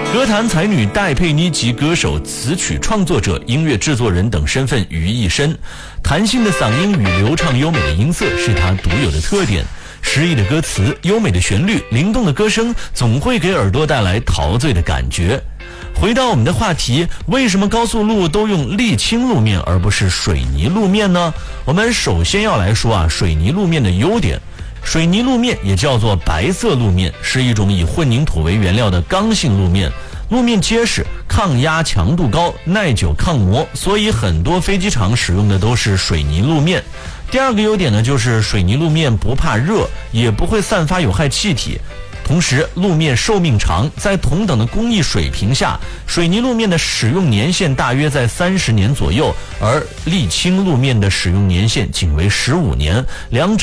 歌坛才女戴佩妮集歌手、词曲创作者、音乐制作人等身份于一身，弹性的嗓音与流畅优美的音色是她独有的特点。诗意的歌词、优美的旋律、灵动的歌声，总会给耳朵带来陶醉的感觉。回到我们的话题，为什么高速路都用沥青路面而不是水泥路面呢？我们首先要来说水泥路面的优点。水泥路面也叫做白色路面，是一种以混凝土为原料的刚性路面。路面结实，抗压强度高，耐久抗磨，所以很多飞机场使用的都是水泥路面。第二个优点呢，就是水泥路面不怕热，也不会散发有害气体。同时，路面寿命长，在同等的工艺水平下，水泥路面的使用年限大约在30年左右，而沥青路面的使用年限仅为15年，两者